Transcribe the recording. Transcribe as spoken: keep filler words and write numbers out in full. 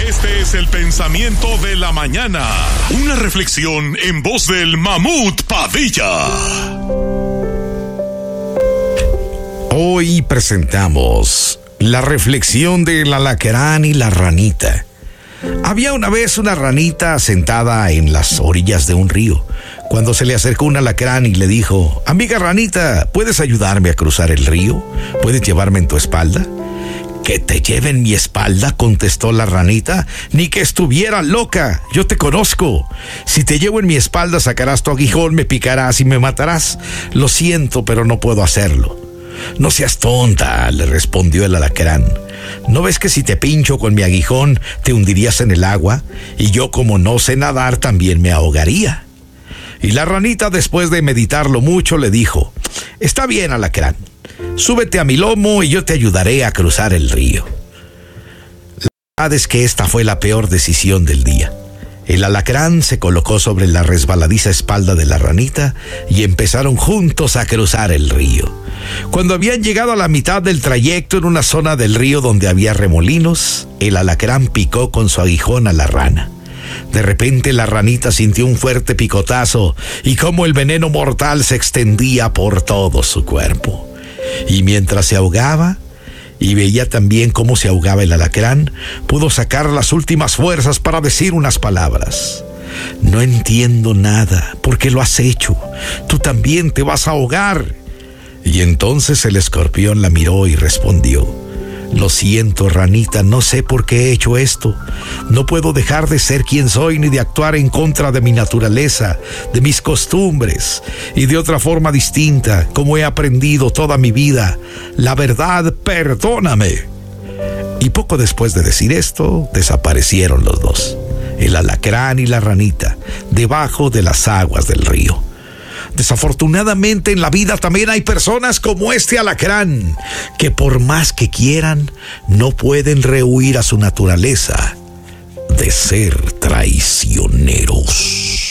Este es el pensamiento de la mañana. Una reflexión en voz del Mamut Padilla. Hoy presentamos la reflexión del alacrán y la ranita. Había una vez una ranita sentada en las orillas de un río, cuando se le acercó un alacrán y le dijo: amiga ranita, ¿puedes ayudarme a cruzar el río? ¿Puedes llevarme en tu espalda? ¿Que te lleve en mi espalda?, contestó la ranita. Ni que estuviera loca, yo te conozco. Si te llevo en mi espalda sacarás tu aguijón, me picarás y me matarás. Lo siento, pero no puedo hacerlo. No seas tonta, le respondió el alacrán. ¿No ves que si te pincho con mi aguijón te hundirías en el agua? Y yo, como no sé nadar, también me ahogaría. Y la ranita, después de meditarlo mucho, le dijo: está bien, alacrán, súbete a mi lomo y yo te ayudaré a cruzar el río. La verdad es que esta fue la peor decisión del día. El alacrán se colocó sobre la resbaladiza espalda de la ranita y empezaron juntos a cruzar el río. Cuando habían llegado a la mitad del trayecto, en una zona del río donde había remolinos, el alacrán picó con su aguijón a la rana. De repente la ranita sintió un fuerte picotazo y cómo el veneno mortal se extendía por todo su cuerpo. Y mientras se ahogaba y veía también cómo se ahogaba el alacrán, pudo sacar las últimas fuerzas para decir unas palabras. No entiendo nada. ¿Por qué lo has hecho? Tú también te vas a ahogar. Y entonces el escorpión la miró y respondió: lo siento, ranita, no sé por qué he hecho esto. No puedo dejar de ser quien soy ni de actuar en contra de mi naturaleza, de mis costumbres y de otra forma distinta, como he aprendido toda mi vida. La verdad, perdóname. Y poco después de decir esto, desaparecieron los dos, el alacrán y la ranita, debajo de las aguas del río. Desafortunadamente en la vida también hay personas como este alacrán, que por más que quieran, no pueden rehuir a su naturaleza de ser traicioneros.